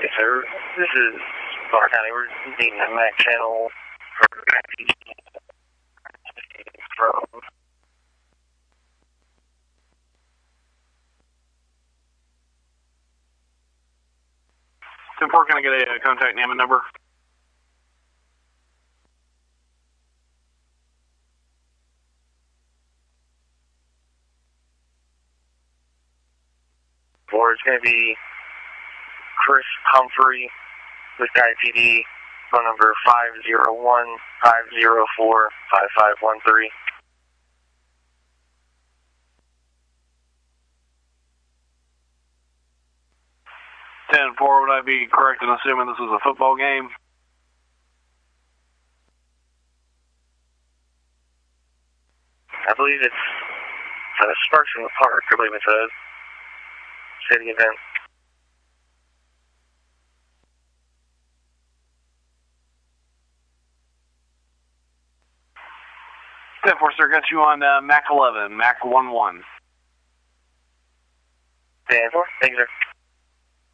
Yes, sir. This is Bar County. We're needing a MAC channel for from 10-4, can I get a contact name and number? Or it's going to be Chris Humphrey with IPD, phone number 501-504-5513. 10-4, would I be correct in assuming this is a football game? I believe it's Sparks in the Park, I believe it says. City event. 10-4, sir, got you on MAC 11, MAC 11. 10-4, thank you, sir.